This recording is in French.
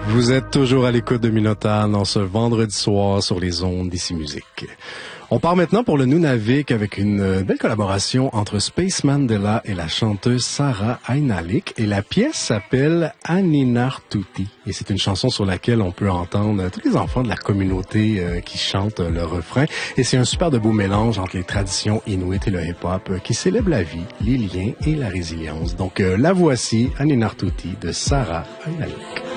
Vous êtes toujours à l'écoute de Minotaur dans ce vendredi soir sur les ondes d'Ici Musique. On part maintenant pour le Nunavik avec une belle collaboration entre Space Mandela et la chanteuse Sarah Ainalik. Et la pièce s'appelle Aninartuti. Et c'est une chanson sur laquelle on peut entendre tous les enfants de la communauté qui chantent le refrain. Et c'est un super de beau mélange entre les traditions inuit et le hip-hop qui célèbre la vie, les liens et la résilience. Donc la voici, Aninartuti de Sarah Ainalik.